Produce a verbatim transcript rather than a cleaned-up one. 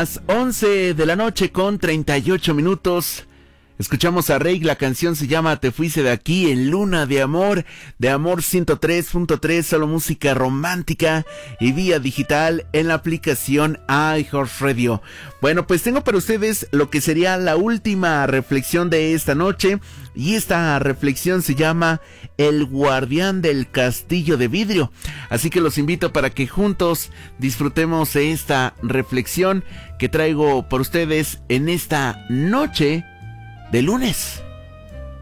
las once de la noche con treinta y ocho minutos. Escuchamos a Rake, la canción se llama Te fuiste de aquí en Luna de Amor, de Amor ciento tres punto tres, solo música romántica y vía digital en la aplicación iHeartRadio. Bueno, pues tengo para ustedes lo que sería la última reflexión de esta noche, y esta reflexión se llama El guardián del castillo de vidrio. Así que los invito para que juntos disfrutemos de esta reflexión que traigo por ustedes en esta noche de lunes.